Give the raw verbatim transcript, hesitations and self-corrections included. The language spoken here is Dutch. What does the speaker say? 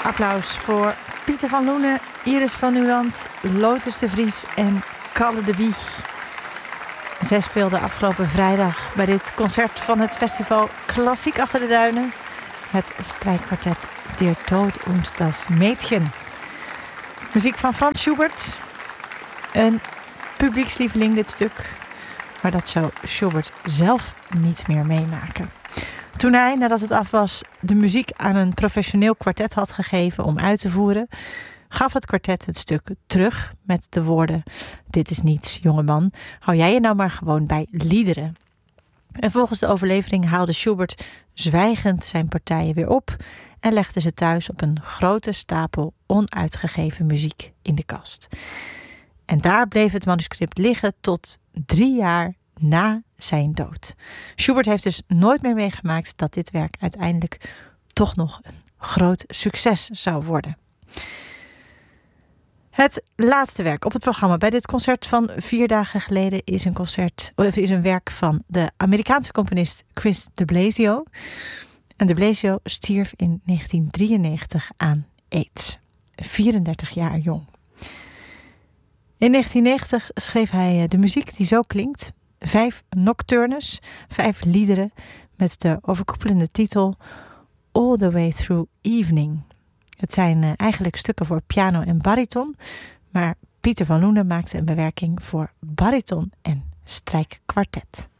Applaus voor Pieter van Loenen, Iris van Nuland, Lotus de Vries en Kalle de Bieg. Zij speelden afgelopen vrijdag bij dit concert van het festival Klassiek Achter de Duinen het strijkkwartet Der Tod und das Mädchen. Muziek van Franz Schubert, een publiekslieveling dit stuk, maar dat zou Schubert zelf niet meer meemaken. Toen hij, nadat het af was, de muziek aan een professioneel kwartet had gegeven om uit te voeren, gaf het kwartet het stuk terug met de woorden: "Dit is niets, jongeman, hou jij je nou maar gewoon bij liederen." En volgens de overlevering haalde Schubert zwijgend zijn partijen weer op en legde ze thuis op een grote stapel onuitgegeven muziek in de kast. En daar bleef het manuscript liggen tot drie jaar na zijn dood. Schubert heeft dus nooit meer meegemaakt dat dit werk uiteindelijk toch nog een groot succes zou worden. Het laatste werk op het programma bij dit concert van vier dagen geleden is een concert, of is een werk van de Amerikaanse componist Chris de Blasio. En de Blasio stierf in negentien drieënnegentig aan AIDS, vierendertig jaar jong. In negentien negentig schreef hij de muziek die zo klinkt: vijf nocturnes, vijf liederen met de overkoepelende titel All the Way Through Evening. Het zijn uh, eigenlijk stukken voor piano en bariton, maar Pieter van Loenen maakte een bewerking voor bariton en strijkkwartet.